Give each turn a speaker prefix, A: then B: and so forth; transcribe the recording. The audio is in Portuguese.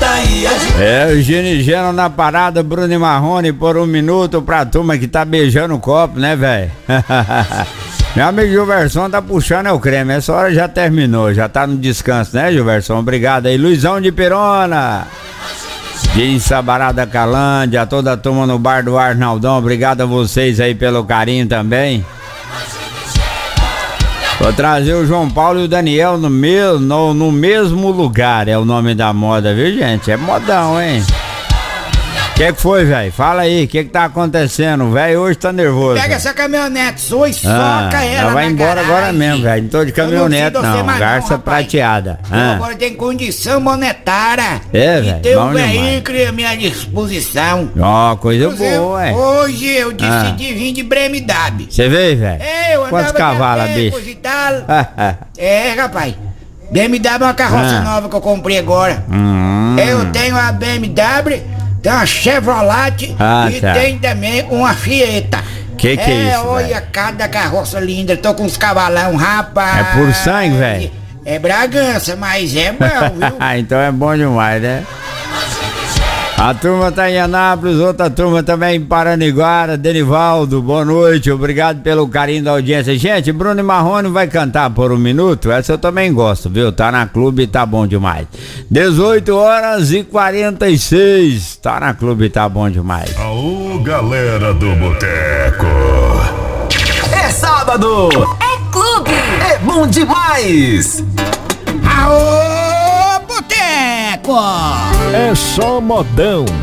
A: aí a gente...
B: O Ginigeno na parada, Bruno e Marrone por 1 minuto pra turma que tá beijando o copo, né, velho? Meu amigo Gilverson tá puxando o creme, essa hora já terminou, já tá no descanso, né, Gilverson? Obrigado aí, Luizão de Perona, de Sabará da Calândia, toda a turma no bar do Arnaldão, obrigado a vocês aí pelo carinho também. Vou trazer o João Paulo e o Daniel no mesmo lugar, é o nome da moda, viu, gente? É modão, hein? O que foi, velho? Fala aí, o que tá acontecendo? O velho hoje tá nervoso.
C: Pega essa caminhonete sua e soca ela
B: vai embora
C: garagem.
B: Agora mesmo, velho. Não tô de caminhonete, não. Garça prateada.
C: Agora tem condição monetária.
B: Velho.
C: E tem um veículo à minha disposição.
B: Ó, coisa boa, é.
C: Hoje eu decidi vir de BMW.
B: Você veio, velho? Quantos cavalos, bicho?
C: E tal. Rapaz. BMW é uma carroça nova que eu comprei agora. Eu tenho a BMW. Tem uma Chevrolet e tem também uma Fiesta.
B: Que é isso,
C: olha,
B: véio?
C: Cada carroça linda. Tô com uns cavalão, rapaz.
B: É por sangue, velho?
C: É Bragança, mas é bom, viu?
B: Então é bom demais, né? A turma tá em Anápolis, outra turma também em Paraniguara, Denivaldo, boa noite, obrigado pelo carinho da audiência. Gente, Bruno e Marrone vai cantar por 1 minuto, essa eu também gosto, viu? Tá na clube e tá bom demais. 18h46, tá na clube e tá bom demais.
D: Aô, galera do Boteco.
A: É sábado!
E: É clube!
A: É bom demais!
C: Aô, Boteco!
D: É só modão.